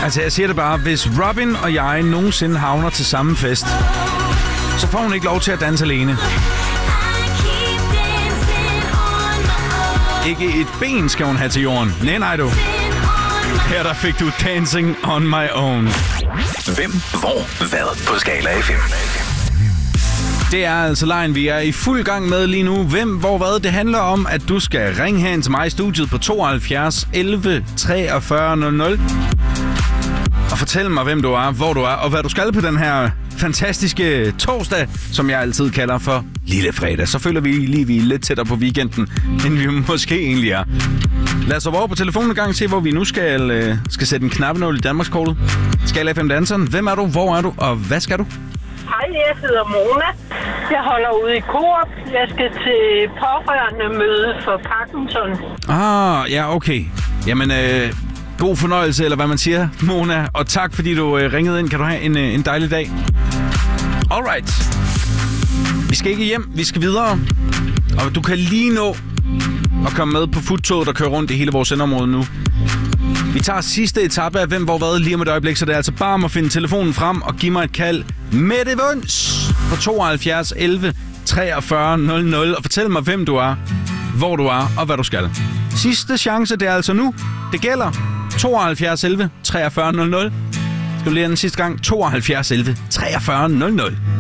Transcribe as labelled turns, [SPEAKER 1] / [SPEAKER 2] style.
[SPEAKER 1] Altså, jeg siger det bare. Hvis Robin og jeg nogensinde havner til samme fest, så får hun ikke lov til at danse alene. Ikke et ben skal hun have til jorden. Nej, du. Her der fik du Dancing on My Own.
[SPEAKER 2] Hvem, hvor, hvad på Skala FM.
[SPEAKER 1] Det er altså lejen, vi er i fuld gang med lige nu. Hvem, hvor, hvad? Det handler om, at du skal ringe hen til mig i studiet på 72 11 43 00 og fortælle mig, hvem du er, hvor du er, og hvad du skal på den her fantastiske torsdag, som jeg altid kalder for Lille Fredag. Så føler vi er lidt tættere på weekenden, end vi måske egentlig er. Lad os over på telefonen en gang og se, hvor vi nu skal sætte en knappenål i Danmarkskortet. Skala FM Danseren. Hvem er du, hvor er du, og hvad skal du?
[SPEAKER 3] Hej, jeg hedder Mona. Jeg holder ude i Coop. Jeg skal til pårørende møde for Parkinson.
[SPEAKER 1] Ja, okay. Jamen, god fornøjelse, eller hvad man siger, Mona. Og tak, fordi du ringede ind. Kan du have en dejlig dag? Alright. Vi skal ikke hjem, vi skal videre. Og du kan lige nå at komme med på futtoget, der kører rundt i hele vores sendområde nu. Vi tager sidste etape af Hvem, hvor, hvad lige om et øjeblik, så det er altså bare om at finde telefonen frem og give mig et kald med det vunds på 72 11 43 00 og fortæl mig, hvem du er, hvor du er og hvad du skal. Sidste chance, det er altså nu. Det gælder 72 11 43 00. Skal vi lige have den sidste gang? 72 11 43 00.